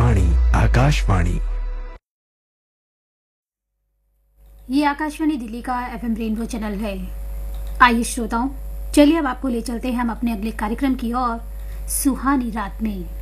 आकाशवाणी आकाशवाणी। ये आकाशवाणी दिल्ली का FM rainbow channel है। आइए श्रोताओं, चलिए अब आपको ले चलते हैं हम अपने अगले कार्यक्रम की ओर, सुहानी रात में।